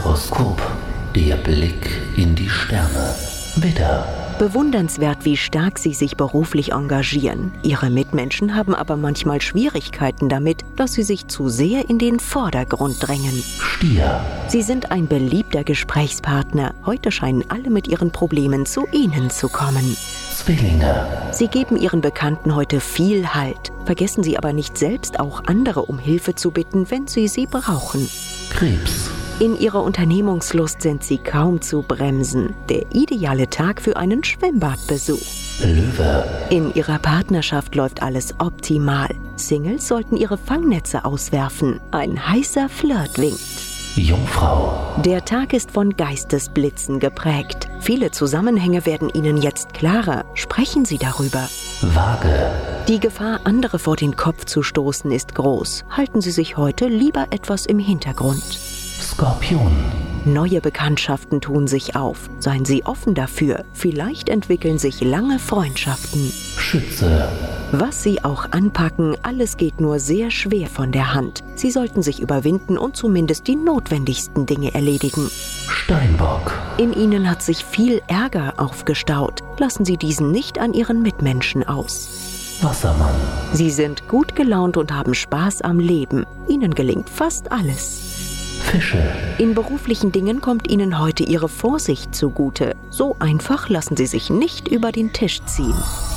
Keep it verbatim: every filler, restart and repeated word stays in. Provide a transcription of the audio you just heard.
Horoskop. Der Blick in die Sterne. Widder. Bewundernswert, wie stark Sie sich beruflich engagieren. Ihre Mitmenschen haben aber manchmal Schwierigkeiten damit, dass Sie sich zu sehr in den Vordergrund drängen. Stier. Sie sind ein beliebter Gesprächspartner. Heute scheinen alle mit ihren Problemen zu Ihnen zu kommen. Zwillinge. Sie geben Ihren Bekannten heute viel Halt. Vergessen Sie aber nicht selbst auch andere um Hilfe zu bitten, wenn Sie sie brauchen. Krebs. In Ihrer Unternehmungslust sind Sie kaum zu bremsen. Der ideale Tag für einen Schwimmbadbesuch. Löwe. In Ihrer Partnerschaft läuft alles optimal. Singles sollten ihre Fangnetze auswerfen. Ein heißer Flirt winkt. Jungfrau. Der Tag ist von Geistesblitzen geprägt. Viele Zusammenhänge werden Ihnen jetzt klarer. Sprechen Sie darüber. Waage. Die Gefahr, andere vor den Kopf zu stoßen, ist groß. Halten Sie sich heute lieber etwas im Hintergrund. Skorpion. Neue Bekanntschaften tun sich auf. Seien Sie offen dafür. Vielleicht entwickeln sich lange Freundschaften. Schütze. Was Sie auch anpacken, alles geht nur sehr schwer von der Hand. Sie sollten sich überwinden und zumindest die notwendigsten Dinge erledigen. Steinbock. In Ihnen hat sich viel Ärger aufgestaut. Lassen Sie diesen nicht an Ihren Mitmenschen aus. Wassermann. Sie sind gut gelaunt und haben Spaß am Leben. Ihnen gelingt fast alles. Fische. In beruflichen Dingen kommt Ihnen heute Ihre Vorsicht zugute. So einfach lassen Sie sich nicht über den Tisch ziehen.